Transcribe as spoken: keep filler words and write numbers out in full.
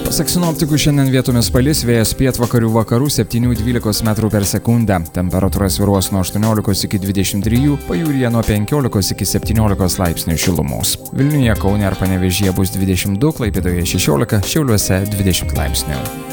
Pasak sinoptikų, šiandien vietomis palis, vėjas pietvakarių vakarų septynių dvylikos metrų per sekundę. Temperatūra svyruos nuo aštuoniolikos iki dvidešimt trijų, pajūryje nuo penkiolikos iki septyniolikos laipsnių šilumos. Vilniuje, Kaune ar Panevėžyje bus dvidešimt du, Klaipėdoje šešiolika, Šiauliuose dvidešimt laipsnių.